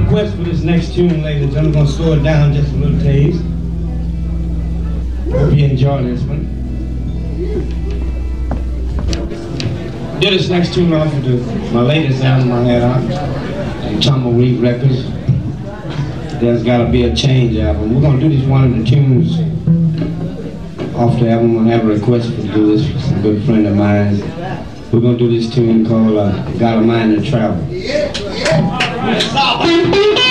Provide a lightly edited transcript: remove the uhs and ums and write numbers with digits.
request for this next tune, ladies and gentlemen. I'm going to slow it down just a little taste. Hope you enjoy this one. Did this next tune off of my latest album I had on Tumbleweed Records. There's Gotta Be a Change album. We're going to do this one of the tunes off the album. I'm going to have a request to do this for some good friend of mine. We're going to do this tune called Got a Mind to Travel.